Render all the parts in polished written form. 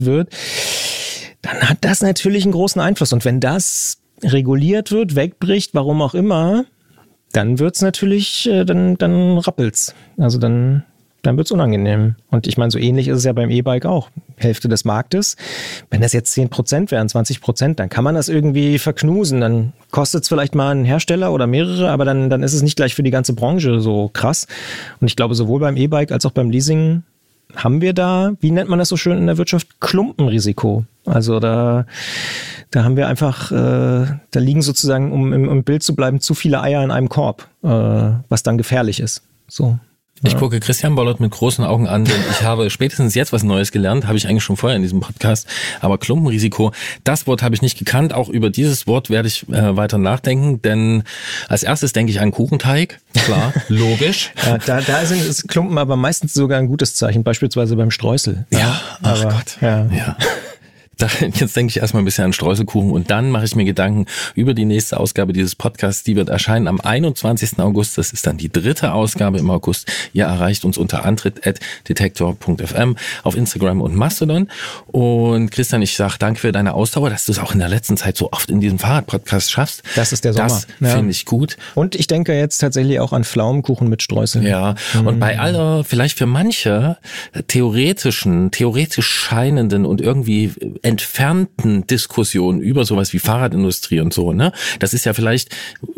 wird, dann hat das natürlich einen großen Einfluss. Und wenn das reguliert wird, wegbricht, warum auch immer, dann wird's natürlich, dann rappelt's. Also dann wird's unangenehm. Und ich meine, so ähnlich ist es ja beim E-Bike auch. Hälfte des Marktes. Wenn das jetzt 10% wären, 20%, dann kann man das irgendwie verknusen. Dann kostet es vielleicht mal einen Hersteller oder mehrere, aber dann ist es nicht gleich für die ganze Branche so krass. Und ich glaube, sowohl beim E-Bike als auch beim Leasing haben wir da, wie nennt man das so schön in der Wirtschaft, Klumpenrisiko. Also da haben wir einfach, da liegen sozusagen, um im Bild zu bleiben, zu viele Eier in einem Korb, was dann gefährlich ist. So. Ich gucke Christian Bollert mit großen Augen an, denn ich habe spätestens jetzt was Neues gelernt, habe ich eigentlich schon vorher in diesem Podcast, aber Klumpenrisiko, das Wort habe ich nicht gekannt, auch über dieses Wort werde ich weiter nachdenken, denn als erstes denke ich an Kuchenteig, klar, logisch. Ja, da ist Klumpen aber meistens sogar ein gutes Zeichen, beispielsweise beim Streusel. Ja, ach Gott. Ja. Jetzt denke ich erstmal ein bisschen an Streuselkuchen und dann mache ich mir Gedanken über die nächste Ausgabe dieses Podcasts. Die wird erscheinen am 21. August. Das ist dann die 3. Ausgabe im August. Ihr erreicht uns unter antritt@detektor.fm auf Instagram und Mastodon. Und Christian, ich sage danke für deine Ausdauer, dass du es auch in der letzten Zeit so oft in diesem Fahrradpodcast schaffst. Das ist der Sommer. Das finde ich gut. Und ich denke jetzt tatsächlich auch an Pflaumenkuchen mit Streuseln. Ja, und bei aller, vielleicht für manche theoretisch scheinenden und irgendwie entfernten Diskussionen über sowas wie Fahrradindustrie und so, ne? Das ist ja vielleicht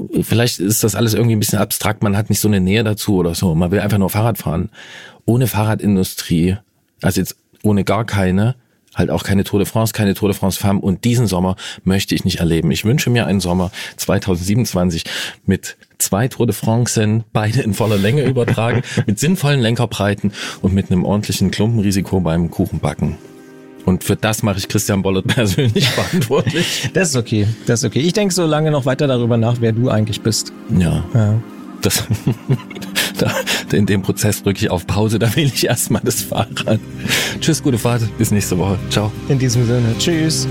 ist das alles irgendwie ein bisschen abstrakt, man hat nicht so eine Nähe dazu oder so, man will einfach nur Fahrrad fahren. Ohne Fahrradindustrie, also jetzt ohne gar keine, halt auch keine Tour de France Femme und diesen Sommer möchte ich nicht erleben. Ich wünsche mir einen Sommer 2027 mit 2 Tour de France, beide in voller Länge übertragen, mit sinnvollen Lenkerbreiten und mit einem ordentlichen Klumpenrisiko beim Kuchenbacken. Und für das mache ich Christian Bollert persönlich verantwortlich. Das ist okay. Ich denke so lange noch weiter darüber nach, wer du eigentlich bist. Ja. In dem Prozess drücke ich auf Pause, da wähle ich erstmal das Fahrrad. Tschüss, gute Fahrt, bis nächste Woche. Ciao. In diesem Sinne, tschüss.